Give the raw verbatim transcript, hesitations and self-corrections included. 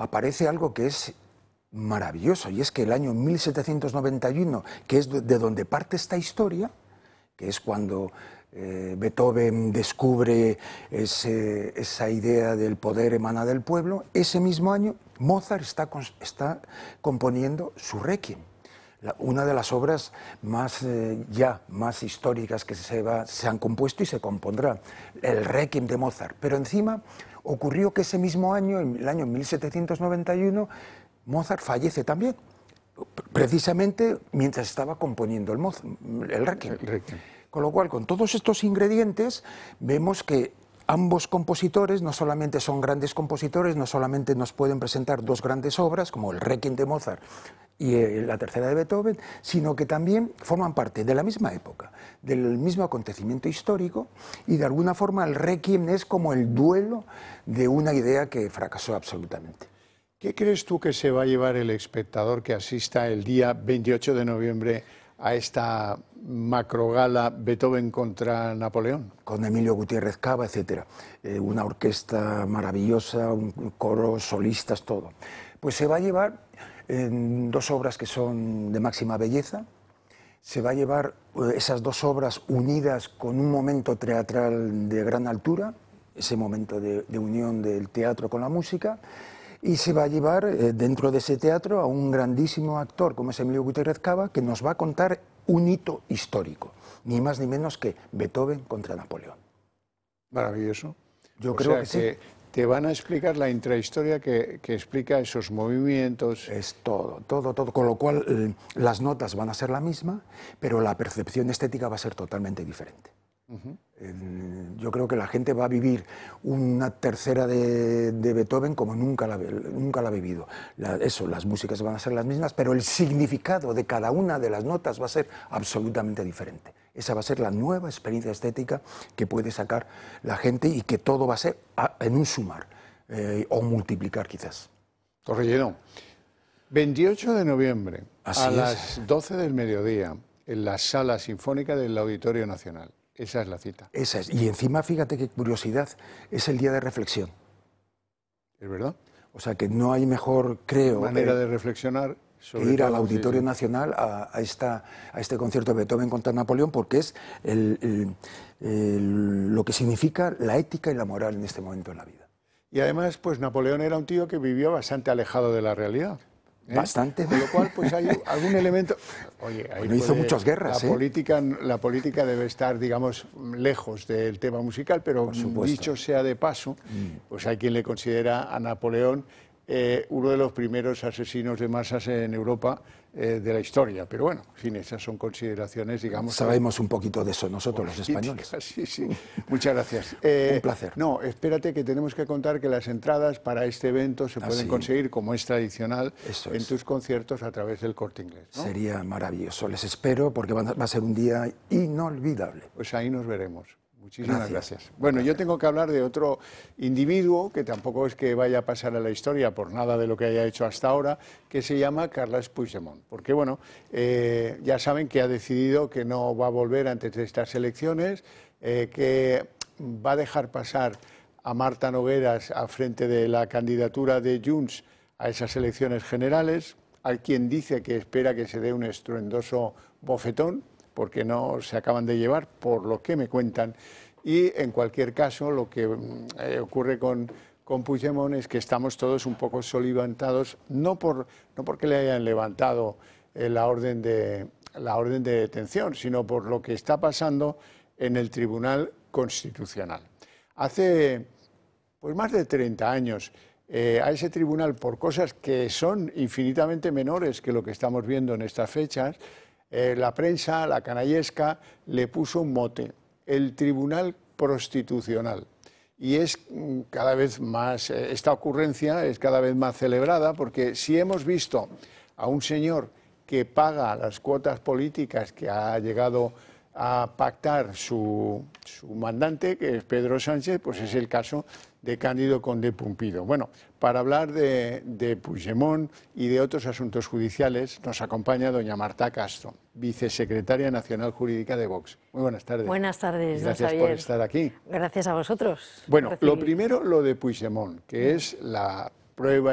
aparece algo que es maravilloso, y es que el año mil setecientos noventa y uno, que es de donde parte esta historia, que es cuando eh, Beethoven descubre ese, esa idea del poder emana del pueblo, ese mismo año Mozart está, está componiendo su Requiem, la, una de las obras más, eh, ya más históricas que se, va, se han compuesto y se compondrá, el Requiem de Mozart. Pero encima ocurrió que ese mismo año, en el año mil setecientos noventa y uno, Mozart fallece también, precisamente mientras estaba componiendo el, Mozart, el Requiem. El Requiem. Con lo cual, con todos estos ingredientes, vemos que ambos compositores no solamente son grandes compositores, no solamente nos pueden presentar dos grandes obras, como el Requiem de Mozart y la tercera de Beethoven, sino que también forman parte de la misma época, del mismo acontecimiento histórico, y de alguna forma el Requiem es como el duelo de una idea que fracasó absolutamente. ¿Qué crees tú que se va a llevar el espectador que asista el día veintiocho de noviembre a esta macrogala Beethoven contra Napoleón? Con Emilio Gutiérrez Cava, etcétera. Eh, una orquesta maravillosa, un coro, solistas, todo. Pues se va a llevar eh, dos obras que son de máxima belleza. Se va a llevar eh, esas dos obras unidas con un momento teatral de gran altura, ese momento de, de unión del teatro con la música. Y se va a llevar eh, dentro de ese teatro a un grandísimo actor como es Emilio Gutiérrez Cava, que nos va a contar un hito histórico, ni más ni menos que Beethoven contra Napoleón. Maravilloso. Yo o creo sea que, que sí. Te van a explicar la intrahistoria que, que explica esos movimientos. Es todo, todo, todo. Con lo cual eh, las notas van a ser la misma, pero la percepción estética va a ser totalmente diferente. Uh-huh. eh, yo creo que la gente va a vivir una tercera de, de Beethoven como nunca la, nunca la ha vivido. La, eso, las músicas van a ser las mismas, pero el significado de cada una de las notas va a ser absolutamente diferente. Esa va a ser la nueva experiencia estética que puede sacar la gente, y que todo va a ser a, en un sumar eh, o multiplicar quizás. Correlleno, veintiocho de noviembre, Así a es. las doce del mediodía, en la Sala Sinfónica del Auditorio Nacional. Esa es la cita. Esa es. Y encima, fíjate qué curiosidad, es el día de reflexión. ¿Es verdad? O sea que no hay mejor, creo, manera eh, de reflexionar sobre que ir todo, al Auditorio sí, sí. Nacional a, a, esta, a este concierto de Beethoven contra Napoleón, porque es el, el, el, lo que significa la ética y la moral en este momento en la vida. Y además, pues Napoleón era un tío que vivió bastante alejado de la realidad. ¿Eh? Bastante. Con lo cual, pues hay algún elemento... Oye, ahí bueno, hizo muchas guerras. La, ¿eh? política, la política debe estar, digamos, lejos del tema musical, pero dicho sea de paso, pues hay quien le considera a Napoleón eh, uno de los primeros asesinos de masas en Europa eh, de la historia. Pero bueno, en fin, esas son consideraciones, digamos... Sabemos un poquito de eso nosotros, los españoles. Sí, sí. Muchas gracias. Eh, un placer. No, espérate, que tenemos que contar que las entradas para este evento se pueden ah, sí. conseguir, como es tradicional, eso en es. tus conciertos a través del Corte Inglés, ¿no? Sería maravilloso. Les espero, porque va a ser un día inolvidable. Pues ahí nos veremos. Muchísimas gracias. gracias. Bueno, yo tengo que hablar de otro individuo que tampoco es que vaya a pasar a la historia por nada de lo que haya hecho hasta ahora, que se llama Carles Puigdemont. Porque, bueno, eh, ya saben que ha decidido que no va a volver antes de estas elecciones, eh, que va a dejar pasar a Marta Nogueras a frente de la candidatura de Junts a esas elecciones generales. Hay quien dice que espera que se dé un estruendoso bofetón, porque no se acaban de llevar, por lo que me cuentan. Y en cualquier caso, lo que eh, ocurre con, con Puigdemont es que estamos todos un poco solivantados, no, por, no porque le hayan levantado eh, la, orden de, la orden de detención, sino por lo que está pasando en el Tribunal Constitucional. Hace pues, más de treinta años, eh, a ese tribunal, por cosas que son infinitamente menores que lo que estamos viendo en estas fechas, Eh, la prensa, la canallesca, le puso un mote, el Tribunal Prostitucional. Y es cada vez más, eh, esta ocurrencia es cada vez más celebrada, porque si hemos visto a un señor que paga las cuotas políticas que ha llegado a pactar su, su mandante, que es Pedro Sánchez, pues es el caso de Cándido Conde Pumpido. Bueno, para hablar de, de Puigdemont y de otros asuntos judiciales, nos acompaña doña Marta Castro, vicesecretaria nacional jurídica de Vox. Muy buenas tardes. Buenas tardes, Gracias don por Xavier. estar aquí. Gracias a vosotros. Bueno, lo primero, lo de Puigdemont, que es la prueba